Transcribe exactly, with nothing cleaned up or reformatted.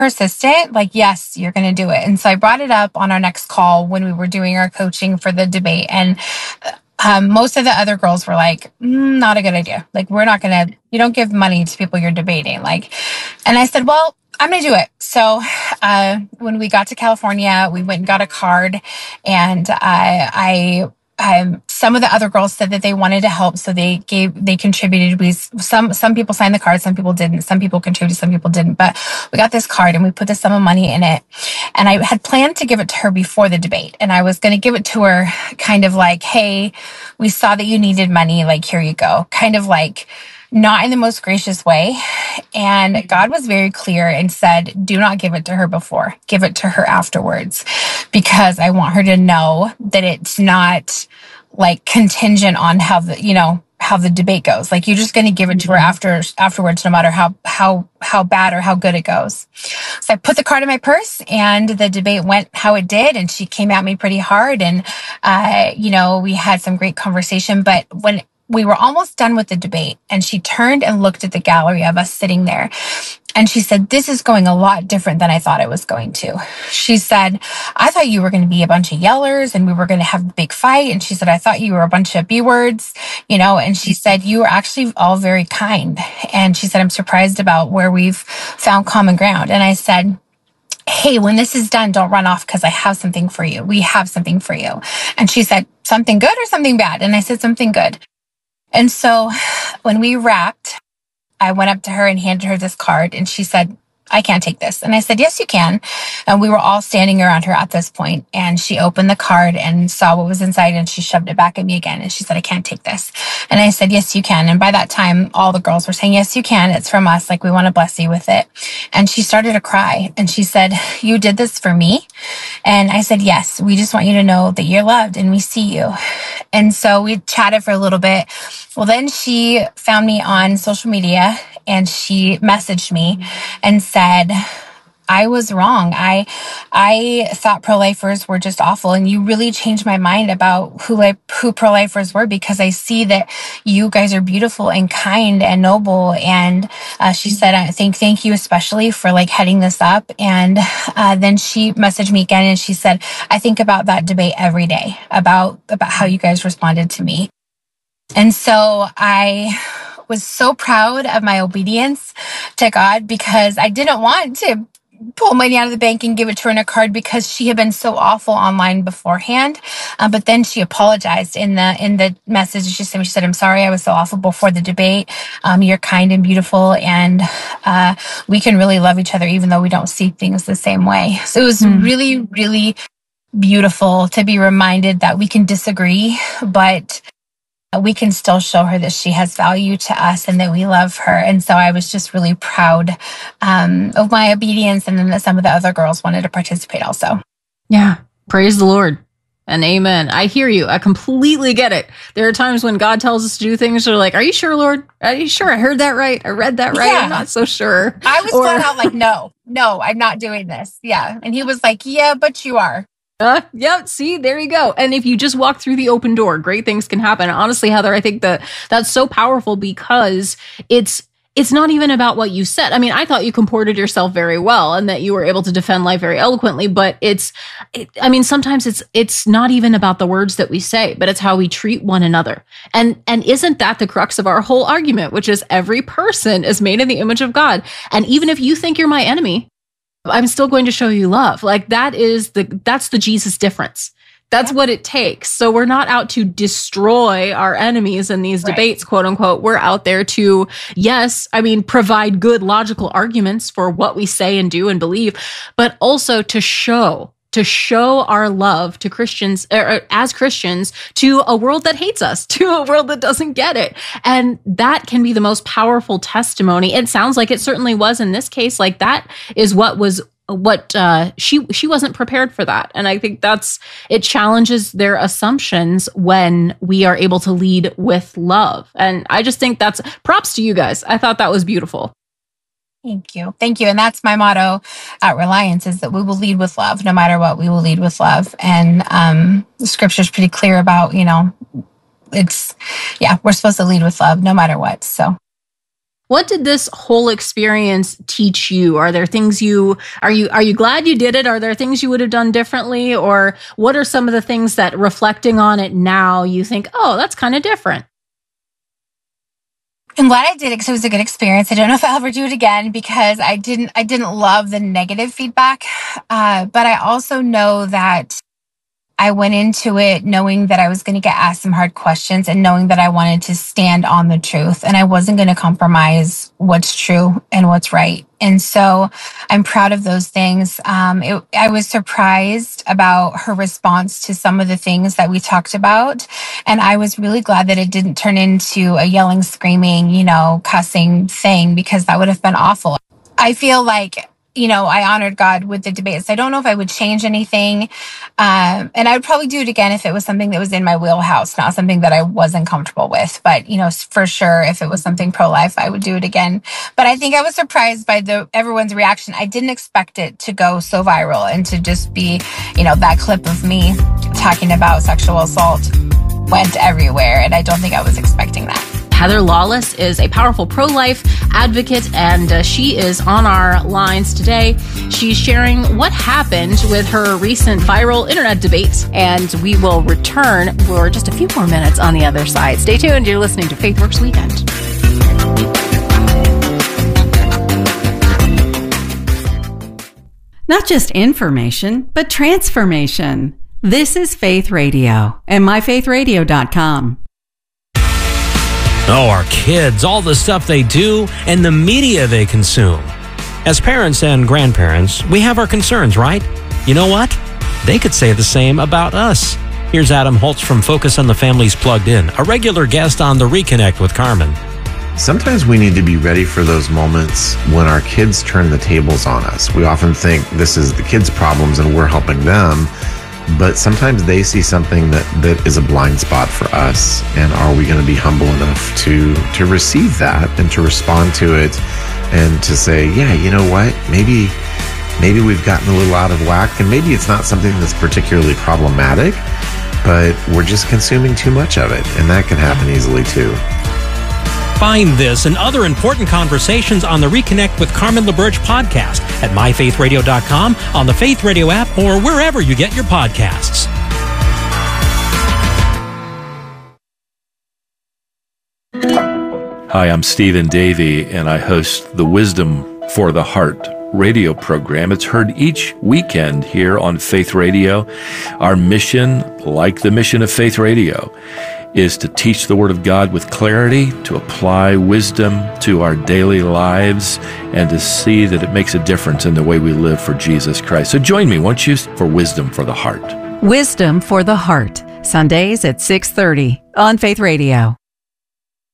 persistent, like, yes, you're going to do it. And so I brought it up on our next call when we were doing our coaching for the debate. And um, most of the other girls were like, mm, not a good idea. Like, we're not going to, you don't give money to people you're debating. Like, and I said, well, I'm going to do it. So uh, when we got to California, we went and got a card, and uh, I Um, some of the other girls said that they wanted to help, so they gave, they contributed. We, some, some people signed the card, some people didn't. Some people contributed, some people didn't. But we got this card and we put the sum of money in it. And I had planned to give it to her before the debate. And I was going to give it to her kind of like, hey, we saw that you needed money. Like, here you go. Kind of like, not in the most gracious way. And God was very clear and said, do not give it to her before. Give it to her afterwards, because I want her to know that it's not like contingent on how the, you know, how the debate goes. Like, you're just going to give it to her after, afterwards, no matter how, how, how bad or how good it goes. So I put the card in my purse, and the debate went how it did. And she came at me pretty hard. And, uh, you know, we had some great conversation, but when we were almost done with the debate, and she turned and looked at the gallery of us sitting there. And she said, this is going a lot different than I thought it was going to. She said, I thought you were going to be a bunch of yellers and we were going to have a big fight. And she said, I thought you were a bunch of B words, you know, and she said, you were actually all very kind. And she said, I'm surprised about where we've found common ground. And I said, hey, when this is done, don't run off, because I have something for you. We have something for you. And she said, something good or something bad? And I said, something good. And so when we wrapped, I went up to her and handed her this card, and she said, I can't take this. And I said, yes, you can. And we were all standing around her at this point, and she opened the card and saw what was inside, and she shoved it back at me again. And she said, I can't take this. And I said, yes, you can. And by that time, all the girls were saying, yes, you can. It's from us. Like, we want to bless you with it. And she started to cry, and she said, you did this for me? And I said, yes, we just want you to know that you're loved and we see you. And so we chatted for a little bit. Well, then she found me on social media, and she messaged me and said, I was wrong. I I thought pro-lifers were just awful, and you really changed my mind about who like who pro-lifers were, because I see that you guys are beautiful and kind and noble. And uh, she said, I think thank you especially for like heading this up. And uh, then she messaged me again, and she said, I think about that debate every day, about about how you guys responded to me. And so I was so proud of my obedience to God, because I didn't want to pull money out of the bank and give it to her in a card, because she had been so awful online beforehand. Uh, but then she apologized in the in the message. She said, she said, I'm sorry I was so awful before the debate. Um, you're kind and beautiful, and uh, we can really love each other even though we don't see things the same way. So it was mm. really, really beautiful to be reminded that we can disagree, but we can still show her that she has value to us and that we love her. And so I was just really proud um, of my obedience, and then that some of the other girls wanted to participate also. Yeah. Praise the Lord. And amen. I hear you. I completely get it. There are times when God tells us to do things, we're like, are you sure, Lord? Are you sure I heard that right? I read that right? Yeah. I'm not so sure. I was or- flat out like, no, no, I'm not doing this. Yeah. And he was like, yeah, but you are. Uh, yeah, see, there you go. And if you just walk through the open door, great things can happen. Honestly, Heather, I think that that's so powerful, because it's it's not even about what you said. I mean, I thought you comported yourself very well and that you were able to defend life very eloquently, but it's, it, I mean, sometimes it's it's not even about the words that we say, but it's how we treat one another. And and isn't that the crux of our whole argument, which is every person is made in the image of God. And even if you think you're my enemy, I'm still going to show you love. Like, that is the, that's the Jesus difference. That's yeah. what it takes. So we're not out to destroy our enemies in these right. debates, quote unquote. We're out there to, yes, I mean, provide good logical arguments for what we say and do and believe, but also to show to show our love to Christians, or as Christians, to a world that hates us, to a world that doesn't get it. And that can be the most powerful testimony. It sounds like it certainly was in this case. Like, that is what was what uh, she she wasn't prepared for that. And I think that's, it challenges their assumptions when we are able to lead with love. And I just think that's props to you guys. I thought that was beautiful. Thank you. Thank you. And that's my motto at Reliance, is that we will lead with love. No matter what, we will lead with love. And um, the scripture is pretty clear about, you know, it's, yeah, we're supposed to lead with love no matter what. So. What did this whole experience teach you? Are there things you are you are you glad you did it? Are there things you would have done differently? Or what are some of the things that, reflecting on it now, you think, oh, that's kind of different? I'm glad I did it because it was a good experience. I don't know if I'll ever do it again because I didn't I didn't love the negative feedback. Uh, but I also know that I went into it knowing that I was going to get asked some hard questions and knowing that I wanted to stand on the truth and I wasn't going to compromise what's true and what's right. And so I'm proud of those things. Um, it, I was surprised about her response to some of the things that we talked about. And I was really glad that it didn't turn into a yelling, screaming, you know, cussing thing because that would have been awful. I feel like, you know, I honored God with the debates. I don't know if I would change anything. Um, and I would probably do it again if it was something that was in my wheelhouse, not something that I wasn't comfortable with. But, you know, for sure, if it was something pro-life, I would do it again. But I think I was surprised by the everyone's reaction. I didn't expect it to go so viral and to just be, you know, that clip of me talking about sexual assault went everywhere. And I don't think I was expecting that. Heather Lawless is a powerful pro-life advocate, and uh, she is on our lines today. She's sharing what happened with her recent viral internet debates, and we will return for just a few more minutes on the other side. Stay tuned. You're listening to FaithWorks Weekend. Not just information, but transformation. This is Faith Radio and my faith radio dot com. Oh, our kids, all the stuff they do, and the media they consume. As parents and grandparents, we have our concerns, right? You know what? They could say the same about us. Here's Adam Holtz from Focus on the Family's Plugged In, a regular guest on the Reconnect with Carmen. Sometimes we need to be ready for those moments when our kids turn the tables on us. We often think this is the kids' problems and we're helping them. But sometimes they see something that, that is a blind spot for us. And are we going to be humble enough to, to receive that and to respond to it and to say, yeah, you know what, maybe, maybe we've gotten a little out of whack and maybe it's not something that's particularly problematic, but we're just consuming too much of it. And that can happen easily too. Find this and other important conversations on the Reconnect with Carmen LaBerge podcast at my faith radio dot com, on the Faith Radio app, or wherever you get your podcasts. Hi, I'm Stephen Davey, and I host the Wisdom for the Heart radio program. It's heard each weekend here on Faith Radio. Our mission, like the mission of Faith Radio, is to teach the Word of God with clarity, to apply wisdom to our daily lives, and to see that it makes a difference in the way we live for Jesus Christ. So join me, won't you, for Wisdom for the Heart. Wisdom for the Heart, Sundays at six thirty on Faith Radio.